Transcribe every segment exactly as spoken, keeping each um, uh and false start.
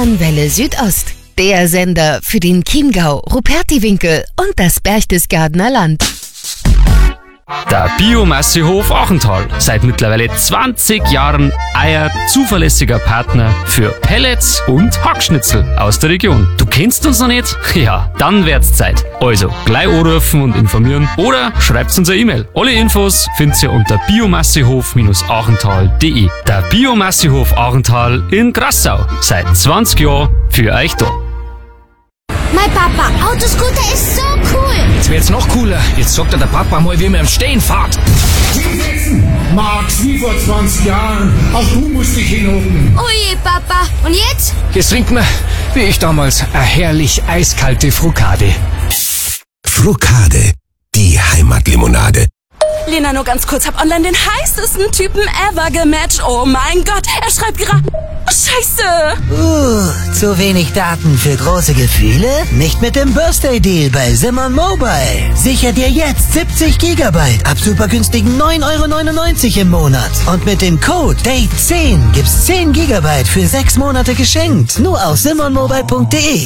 Bayernwelle Südost. Der Sender für den Chiemgau, Rupertiwinkel und das Berchtesgadener Land. Der Biomassehof Achental. Seit mittlerweile zwanzig Jahren euer zuverlässiger Partner für Pellets und Hackschnitzel aus der Region. Du kennst uns noch nicht? Ja, dann wird's Zeit. Also, gleich anrufen und informieren oder schreibt uns eine E-Mail. Alle Infos findet ihr unter biomassehof achental punkt de. Der Biomassehof Achental in Grassau. Seit zwanzig Jahren für euch da. Mein Papa, Autoscooter ist so cool. Jetzt wird's noch cooler. Jetzt sagt der Papa mal, wie man im Stehen fährt. Max, wie vor zwanzig Jahren. Auch du musst dich hinhocken. Oje, Papa. Und jetzt? Jetzt trinkt man, wie ich damals, eine herrlich eiskalte Frukade. Frukade, die Heimatlimonade. Lena, nur ganz kurz, hab online den heißesten Typen ever gematcht. Oh mein Gott, er schreibt gerade... Scheiße! Uh, zu wenig Daten für große Gefühle? Nicht mit dem Birthday Deal bei Simon Mobile. Sicher dir jetzt siebzig Gigabyte ab super günstigen neun Euro neunundneunzig im Monat. Und mit dem Code Date zehn gibt's zehn Gigabyte für sechs Monate geschenkt. Nur auf simon mobile punkt de.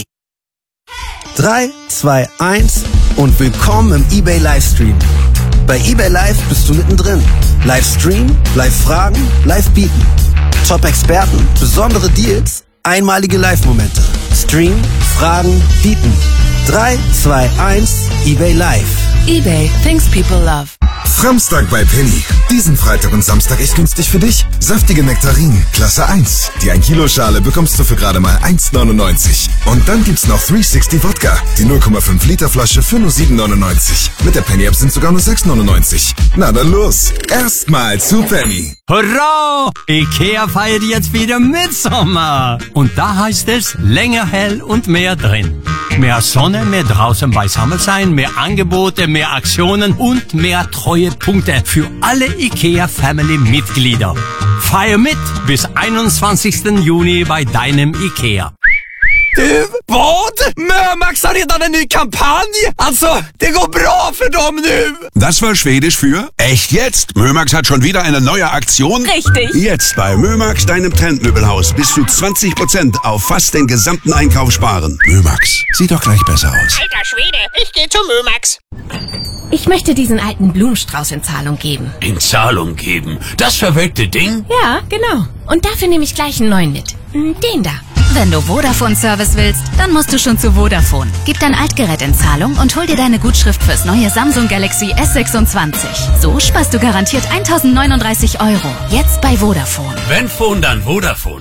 drei, zwei, eins und willkommen im eBay Livestream. Bei eBay Live bist du mittendrin. Livestream, Live-Fragen, Live-Bieten. Top-Experten, besondere Deals, einmalige Live-Momente. Stream, Fragen, Bieten. drei, zwei, eins, eBay Live. eBay, things people love. Samstag bei Penny. Diesen Freitag und Samstag echt günstig für dich. Saftige Nektarinen, Klasse eins. Die ein Kilo Schale bekommst du für gerade mal eins neunundneunzig. Und dann gibt's noch dreihundertsechzig Wodka. Die null Komma fünf Liter Flasche für nur sieben neunundneunzig. Mit der Penny App sind sogar nur sechs neunundneunzig. Na dann los. Erstmal zu Penny. Hurra! Ikea feiert jetzt wieder Mitsommer. Und da heißt es länger hell und mehr drin. Mehr Sonne, mehr draußen beisammen sein, mehr Angebote, mehr Aktionen und mehr treue Punkte für alle IKEA Family Mitglieder. Feier mit bis einundzwanzigsten Juni bei deinem IKEA. Du, vad? Mömax har redan en ny Kampagne. Alltså, det går bra för dem nu. Das war Schwedisch für echt jetzt. Mömax hat schon wieder eine neue Aktion. Richtig. Jetzt bei Mömax, deinem Trendmöbelhaus, bis zu zwanzig Prozent auf fast den gesamten Einkauf sparen. Mömax, sieht doch gleich besser aus. Alter Schwede, ich geh zu Mömax. Ich möchte diesen alten Blumenstrauß in Zahlung geben. In Zahlung geben? Das verwelkte Ding? Ja, genau. Und dafür nehme ich gleich einen neuen mit. Den da. Wenn du Vodafone-Service willst, dann musst du schon zu Vodafone. Gib dein Altgerät in Zahlung und hol dir deine Gutschrift fürs neue Samsung Galaxy S sechsundzwanzig. So sparst du garantiert eintausendneununddreißig Euro. Jetzt bei Vodafone. Wenn Phone, dann Vodafone.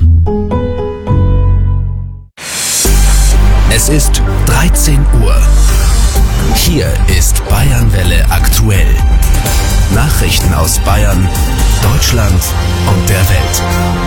Es ist dreizehn Uhr. Hier ist Bayernwelle aktuell. Nachrichten aus Bayern, Deutschland und der Welt.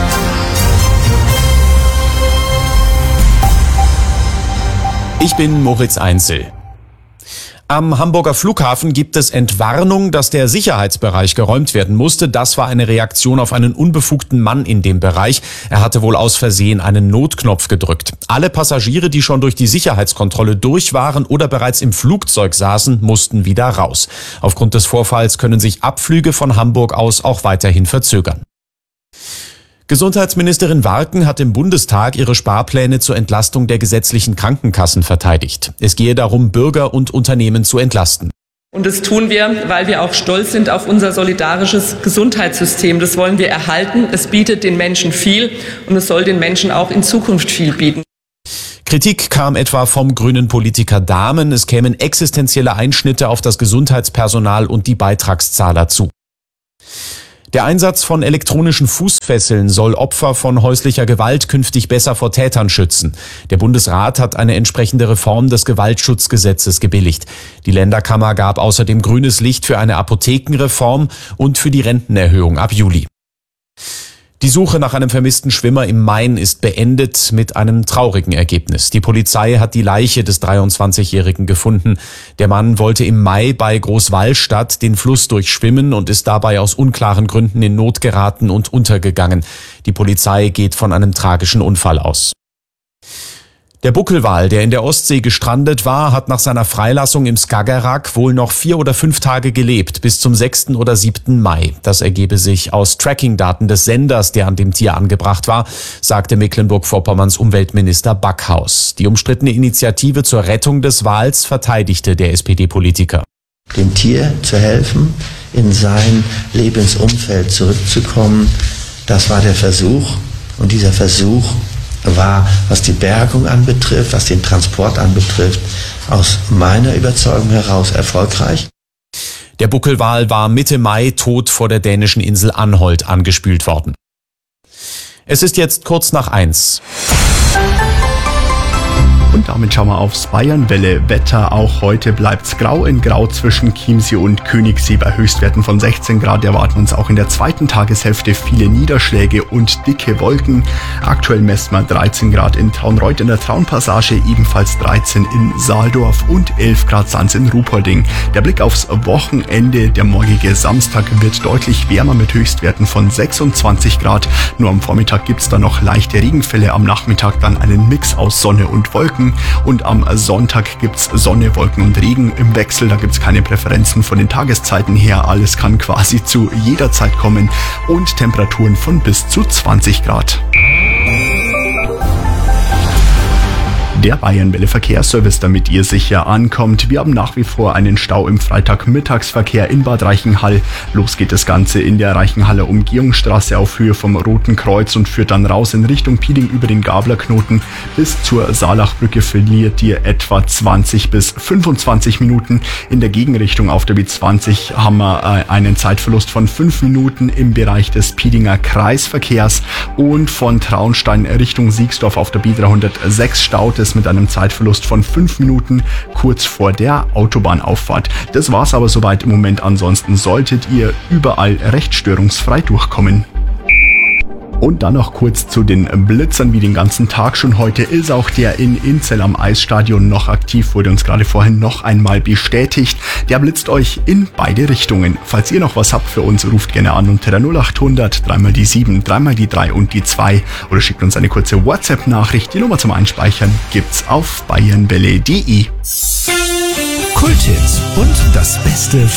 Ich bin Moritz Einzel. Am Hamburger Flughafen gibt es Entwarnung, dass der Sicherheitsbereich geräumt werden musste. Das war eine Reaktion auf einen unbefugten Mann in dem Bereich. Er hatte wohl aus Versehen einen Notknopf gedrückt. Alle Passagiere, die schon durch die Sicherheitskontrolle durch waren oder bereits im Flugzeug saßen, mussten wieder raus. Aufgrund des Vorfalls können sich Abflüge von Hamburg aus auch weiterhin verzögern. Gesundheitsministerin Warken hat im Bundestag ihre Sparpläne zur Entlastung der gesetzlichen Krankenkassen verteidigt. Es gehe darum, Bürger und Unternehmen zu entlasten. Und das tun wir, weil wir auch stolz sind auf unser solidarisches Gesundheitssystem. Das wollen wir erhalten. Es bietet den Menschen viel und es soll den Menschen auch in Zukunft viel bieten. Kritik kam etwa vom grünen Politiker Dahmen. Es kämen existenzielle Einschnitte auf das Gesundheitspersonal und die Beitragszahler zu. Der Einsatz von elektronischen Fußfesseln soll Opfer von häuslicher Gewalt künftig besser vor Tätern schützen. Der Bundesrat hat eine entsprechende Reform des Gewaltschutzgesetzes gebilligt. Die Länderkammer gab außerdem grünes Licht für eine Apothekenreform und für die Rentenerhöhung ab Juli. Die Suche nach einem vermissten Schwimmer im Main ist beendet mit einem traurigen Ergebnis. Die Polizei hat die Leiche des dreiundzwanzigjährigen gefunden. Der Mann wollte im Mai bei Großwallstadt den Fluss durchschwimmen und ist dabei aus unklaren Gründen in Not geraten und untergegangen. Die Polizei geht von einem tragischen Unfall aus. Der Buckelwal, der in der Ostsee gestrandet war, hat nach seiner Freilassung im Skagerrak wohl noch vier oder fünf Tage gelebt, bis zum sechsten oder siebten Mai. Das ergebe sich aus Trackingdaten des Senders, der an dem Tier angebracht war, sagte Mecklenburg-Vorpommerns Umweltminister Backhaus. Die umstrittene Initiative zur Rettung des Wals verteidigte der S P D-Politiker. Dem Tier zu helfen, in sein Lebensumfeld zurückzukommen, das war der Versuch. Und dieser Versuch war, was die Bergung anbetrifft, was den Transport anbetrifft, aus meiner Überzeugung heraus erfolgreich. Der Buckelwal war Mitte Mai tot vor der dänischen Insel Anholt angespült worden. Es ist jetzt kurz nach eins. Und damit schauen wir aufs Bayernwelle-Wetter. Auch heute bleibt's grau in grau zwischen Chiemsee und Königssee. Bei Höchstwerten von sechzehn Grad erwarten uns auch in der zweiten Tageshälfte viele Niederschläge und dicke Wolken. Aktuell messen wir dreizehn Grad in Traunreut in der Traunpassage, ebenfalls dreizehn in Saaldorf und elf Grad Sands in Ruhpolding. Der Blick aufs Wochenende, der morgige Samstag wird deutlich wärmer mit Höchstwerten von sechsundzwanzig Grad. Nur am Vormittag gibt's da noch leichte Regenfälle, am Nachmittag dann einen Mix aus Sonne und Wolken. Und am Sonntag gibt's Sonne, Wolken und Regen im Wechsel. Da gibt's keine Präferenzen von den Tageszeiten her. Alles kann quasi zu jeder Zeit kommen. Und Temperaturen von bis zu zwanzig Grad. Der Bayernwelle Verkehrsservice, damit ihr sicher ankommt. Wir haben nach wie vor einen Stau im Freitagmittagsverkehr in Bad Reichenhall. Los geht das Ganze in der Reichenhaller Umgehungsstraße auf Höhe vom Roten Kreuz und führt dann raus in Richtung Piding über den Gablerknoten. Bis zur Saalachbrücke verliert ihr etwa zwanzig bis fünfundzwanzig Minuten. In der Gegenrichtung auf der B zwanzig haben wir äh, einen Zeitverlust von fünf Minuten im Bereich des Pidinger Kreisverkehrs. Und von Traunstein Richtung Siegsdorf auf der B dreihundertsechs staut es mit einem Zeitverlust von fünf Minuten kurz vor der Autobahnauffahrt. Das war's aber soweit im Moment. Ansonsten solltet ihr überall recht störungsfrei durchkommen. Und dann noch kurz zu den Blitzern, wie den ganzen Tag schon. Heute ist auch der in Inzell am Eisstadion noch aktiv, wurde uns gerade vorhin noch einmal bestätigt. Der blitzt euch in beide Richtungen. Falls ihr noch was habt für uns, ruft gerne an unter der null acht hundert, dreimal die sieben, dreimal die drei und die zwei oder schickt uns eine kurze WhatsApp-Nachricht. Die Nummer zum Einspeichern gibt's auf bayernwelle punkt de. Kulthits und das Beste von